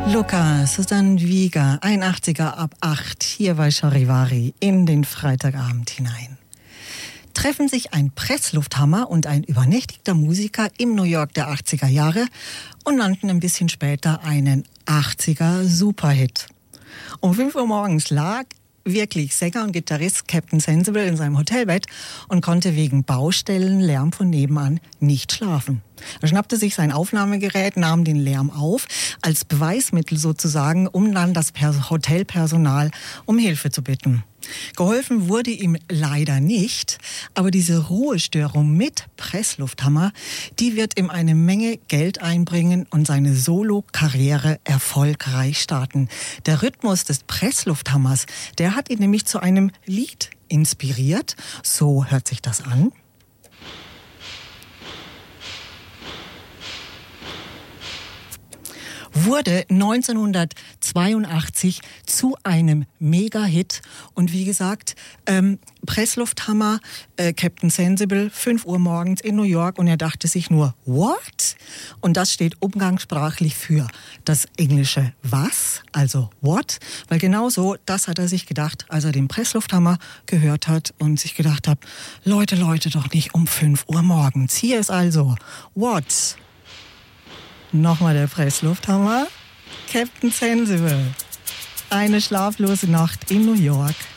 Luca, Susanne Wieger, 81er ab 8, hier bei Charivari in den Freitagabend hinein. Treffen sich ein Presslufthammer und ein übernächtigter Musiker im New York der 80er Jahre und landen ein bisschen später einen 80er Superhit. Um 5 Uhr morgens lag wirklich Sänger und Gitarrist Captain Sensible in seinem Hotelbett und konnte wegen Baustellenlärm von nebenan nicht schlafen. Er schnappte sich sein Aufnahmegerät, nahm den Lärm auf, als Beweismittel sozusagen, um dann das Hotelpersonal um Hilfe zu bitten. Geholfen wurde ihm leider nicht, aber diese Ruhestörung mit Presslufthammer, die wird ihm eine Menge Geld einbringen und seine Solo-Karriere erfolgreich starten. Der Rhythmus des Presslufthammers, der hat ihn nämlich zu einem Lied inspiriert. So hört sich das an. Wurde 1982 zu einem Mega-Hit. Und wie gesagt, Presslufthammer, Captain Sensible, 5 Uhr morgens in New York. Und er dachte sich nur, what? Und das steht umgangssprachlich für das englische was, also what. Weil genauso, das hat er sich gedacht, als er den Presslufthammer gehört hat und sich gedacht hat, Leute, doch nicht um 5 Uhr morgens. Hier ist also what. Nochmal der Presslufthammer. Captain Sensible. Eine schlaflose Nacht in New York.